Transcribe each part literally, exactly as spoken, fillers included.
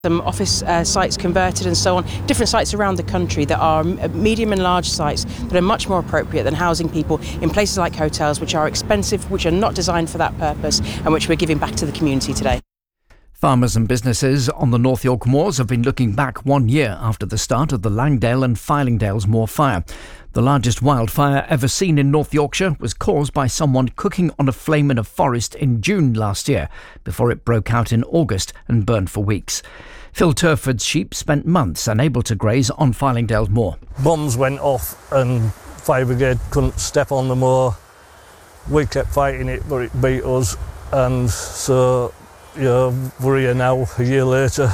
some office uh, sites converted and so on, different sites around the country that are medium and large sites that are much more appropriate than housing people in places like hotels, which are expensive, which are not designed for that purpose, and which we're giving back to the community today. Farmers and businesses on the North York Moors have been looking back one year after the start of the Langdale and Fylingdales Moor fire. The largest wildfire ever seen in North Yorkshire was caused by someone cooking on a flame in a forest in June last year, before it broke out in August and burned for weeks. Phil Turford's sheep spent months unable to graze on Fylingdales Moor. Bombs went off and fire brigade couldn't step on the moor. We kept fighting it, but it beat us, and so you know, we're here now a year later.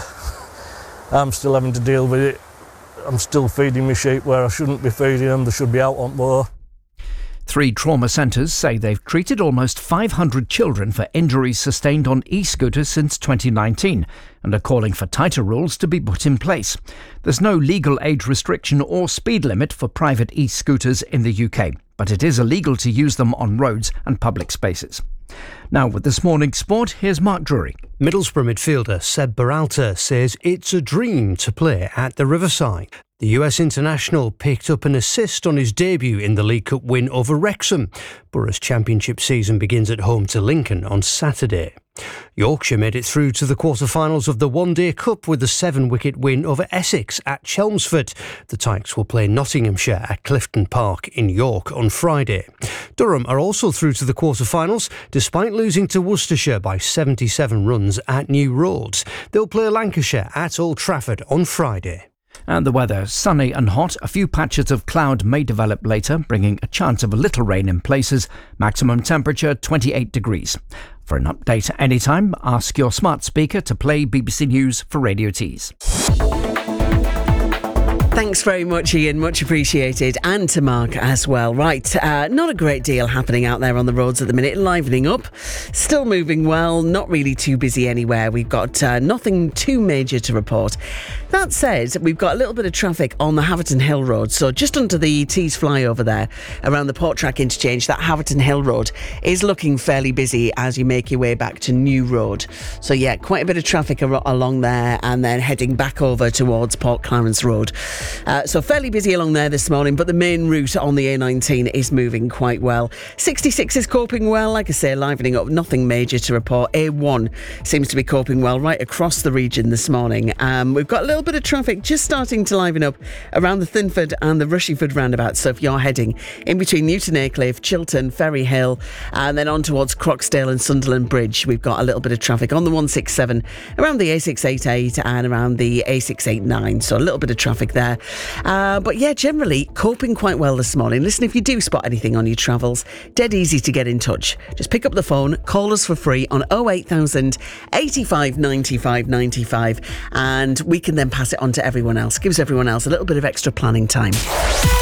I'm still having to deal with it. I'm still feeding my sheep where I shouldn't be feeding them. They should be out on moor. Three trauma centres say they've treated almost five hundred children for injuries sustained on e-scooters since twenty nineteen and are calling for tighter rules to be put in place. There's no legal age restriction or speed limit for private e-scooters in the U K, but it is illegal to use them on roads and public spaces. Now with this morning's sport, here's Mark Drury. Middlesbrough midfielder Seb Berhalter says it's a dream to play at the Riverside. The U S international picked up an assist on his debut in the League Cup win over Wrexham. Borough's championship season begins at home to Lincoln on Saturday. Yorkshire made it through to the quarter-finals of the One Day Cup with a seven-wicket win over Essex at Chelmsford. The Tykes will play Nottinghamshire at Clifton Park in York on Friday. Durham are also through to the quarter-finals, despite losing to Worcestershire by seventy-seven runs at New Roads. They'll play Lancashire at Old Trafford on Friday. And the weather, sunny and hot. A few patches of cloud may develop later, bringing a chance of a little rain in places. Maximum temperature twenty-eight degrees. For an update anytime, ask your smart speaker to play B B C News for Radio Tees. Thanks very much, Ian. Much appreciated. And to Mark as well. Right, uh, not a great deal happening out there on the roads at the minute. Livening up. Still moving well. Not really too busy anywhere. We've got uh, nothing too major to report. That said, we've got a little bit of traffic on the Haverton Hill Road. So just under the Tees flyover there, around the Porttrack interchange, that Haverton Hill Road is looking fairly busy as you make your way back to New Road. So yeah, quite a bit of traffic ar- along there, and then heading back over towards Port Clarence Road. Uh, so fairly busy along there this morning, but the main route on the A nineteen is moving quite well. sixty-six is coping well, like I say, livening up, nothing major to report. A one seems to be coping well right across the region this morning. Um, we've got a little bit of traffic just starting to liven up around the Thinford and the Rushyford roundabouts. So if you're heading in between Newton Aycliffe, Chiltern, Ferry Hill, and then on towards Croxdale and Sunderland Bridge, we've got a little bit of traffic on the one sixty-seven, around the A six eighty-eight and around the A six eighty-nine. So a little bit of traffic there. Uh, but yeah, generally coping quite well this morning. Listen, if you do spot anything on your travels, dead easy to get in touch. Just pick up the phone, call us for free on oh eight thousand, eighty-five, ninety-five, ninety-five, and we can then pass it on to everyone else. Gives everyone else a little bit of extra planning time.